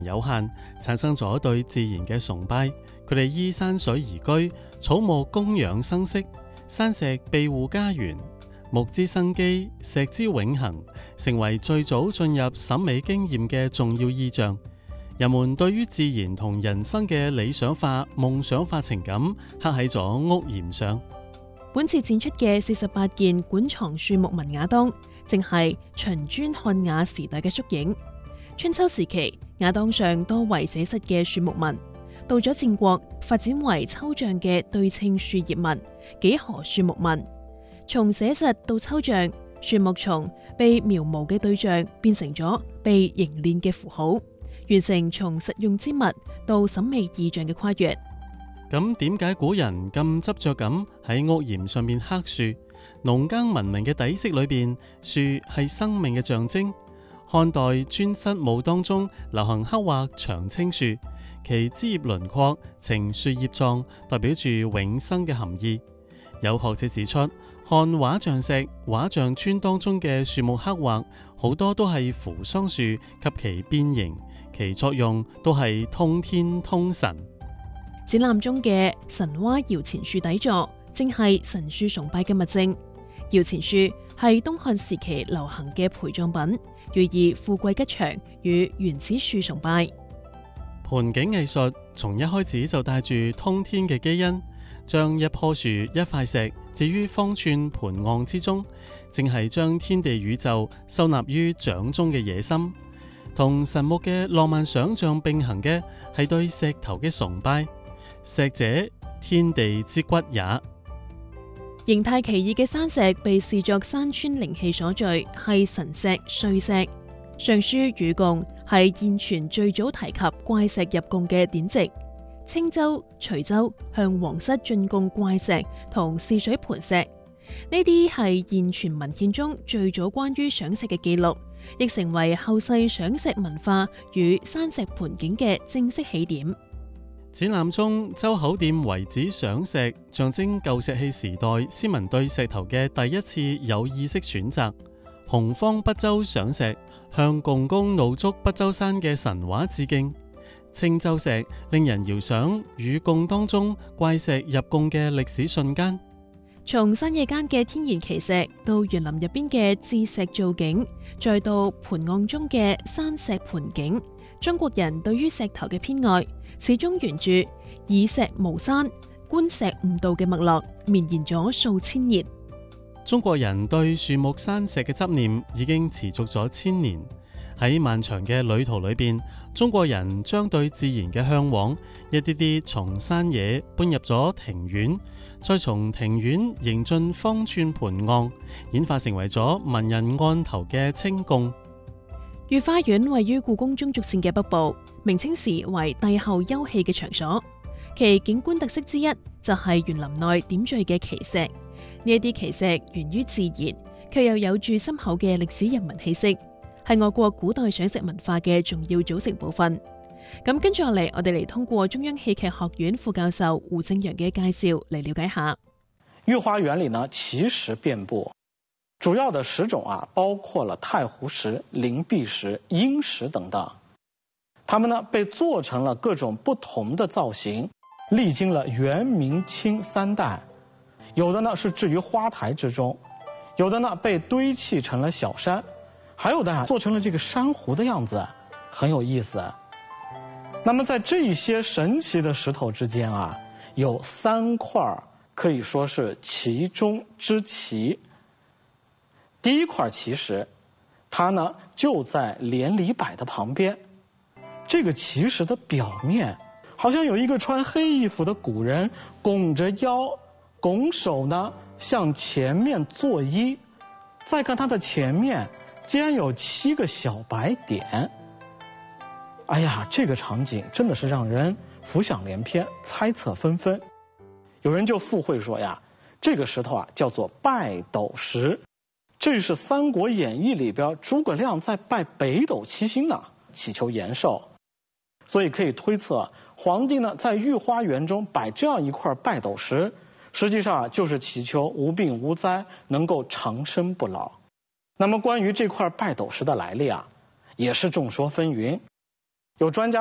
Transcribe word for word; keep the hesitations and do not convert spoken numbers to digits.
有限，產生咗對自然嘅崇拜。佢哋依山水而居，草木供養生息，山石庇護家園，木之生機，石之永恆，成為最早進入審美經驗嘅重要意象。人們對於自然同人生嘅理想化、夢想化情感刻喺咗屋檐上。 本次展出嘅四十八件館藏樹木文雅當，正係秦磚漢雅時代嘅縮影。春秋時期，雅當上多為寫實嘅樹木紋；到咗戰國，發展為抽象嘅對稱樹葉紋、幾何樹木紋。從寫實到抽象，樹木從被描摹嘅對象變成咗被凝練嘅符號，完成從實用之物到審美意象嘅跨越。 咁點解古人咁執着咁喺屋檐上面刻樹？農耕文明嘅底色裏邊，樹係生命嘅象徵。漢代尊室墓當中流行刻畫長青樹，其枝葉輪廓呈樹葉狀，代表住永生嘅含義。有學者指出，漢畫像石、畫像村當中嘅樹木刻畫，好多都係扶桑樹及其變形，其作用都係通天通神。 展覽中嘅神蛙搖錢樹底座，正係神樹崇拜嘅物證。搖錢樹係東漢時期流行嘅陪葬品，寓意富貴吉祥與原始樹崇拜。 盆景藝術從一開始就帶住通天嘅基因，將一棵樹、一塊石置於方寸盆岸之中，正係將天地宇宙收納於掌中嘅野心。同神木嘅浪漫想象並行嘅係對石頭嘅崇拜。石者，天地之骨也。 形態奇異嘅山石被視作山川靈氣所聚，係神石、歲石。尚書禹貢係現存最早提及怪石入貢嘅典籍。青州、徐州向皇室進貢怪石同試水盤石，呢啲係現存文獻中最早關於賞石嘅記錄，亦成為後世賞石文化與山石盆景嘅正式起點。 展覽中，周口店遺址賞石，象徵舊石器時代先民對石頭嘅第一次有意識選擇。洪荒北周賞石，向共工怒築北周山嘅神話致敬。青州石令人遙想禹貢當中怪石入貢嘅歷史瞬間。 從山野間嘅天然奇石，到園林入邊嘅置石造景，再到盆岸中嘅山石盆景，中國人對於石頭嘅偏愛，始終沿住以石模山、觀石悟道嘅脈絡，綿延咗數千年。 中國人對樹木山石嘅執念已經持續咗千年。喺漫長嘅旅途裏邊，中國人將對自然嘅向往一啲啲從山野搬入咗庭院，再從庭院迎進方寸盆岸，演化成為咗文人案頭嘅清供。 御花園位於故宮中軸線嘅北部，明清時為帝后休憩嘅場所。其景觀特色之一就係園林內點綴嘅奇石。呢一啲奇石源於自然，卻又有住深厚嘅歷史人文氣息，係我國古代賞石文化嘅重要組成部分。咁跟住落嚟，我哋嚟通過中央戲劇學院副教授胡正陽嘅介紹嚟了解下。 御花園裏呢，奇石遍布，主要的石種啊，包括了太湖石、靈璧石、鷹石等等。它們呢被做成了各種不同的造型，歷經了元、明、清三代。有的呢是置於花台之中，有的呢被堆砌成了小山，還有的啊做成了這個珊瑚的樣子，很有意思。那麼在這些神奇的石頭之間啊，有三塊可以說是奇中之奇。第一塊奇石，它呢就在連理柏的旁邊。這個奇石的表面，好像有一個穿黑衣服的古人拱着腰，拱手呢向前面作揖。再看它的前面，竟然有七個小白點。哎呀，這個場景真的是讓人浮想聯翩，猜測紛紛。有人就附會說呀，這個石頭啊叫做拜斗石，這是《三國演義》裏邊諸葛亮在拜北斗七星呢，祈求延壽。所以可以推測，皇帝呢在御花園中擺這樣一塊拜斗石，實際上就是祈求無病無災，能夠長生不老。那麼關於這塊拜斗石的來歷啊，也是眾說紛紜。 有專家